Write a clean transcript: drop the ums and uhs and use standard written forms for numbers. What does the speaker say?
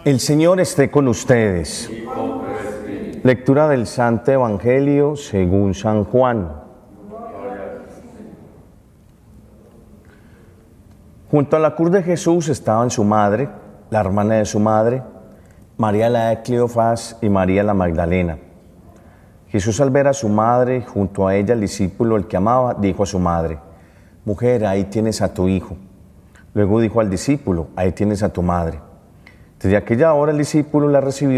El Señor esté con ustedes. Lectura del Santo Evangelio según San Juan. Junto a la cruz de Jesús estaban su madre, la hermana de su madre, María la de Cleofás y María la Magdalena. Jesús, al ver a su madre, junto a ella el discípulo, el que amaba, dijo a su madre: «Mujer, ahí tienes a tu hijo». Luego dijo al discípulo: «Ahí tienes a tu madre». Desde aquella hora el discípulo la recibió